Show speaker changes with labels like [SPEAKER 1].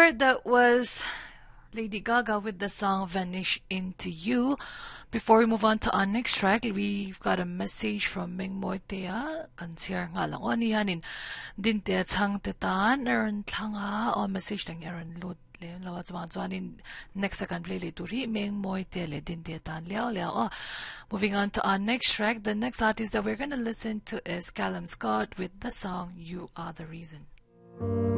[SPEAKER 1] Before that was Lady Gaga with the song Vanish Into You. Before we move on to our next track, we've got a message from Ming Moy Tea. Kansier nga lang o niyanin. Din tea chang tetan eron tlanga o message lang eron load le lawat mga zuanin next second play le turi Ming Moy Tea le din tea tan liao liao. Moving on to our next track, the next artist that we're going to listen to is Callum Scott with the song You Are the Reason.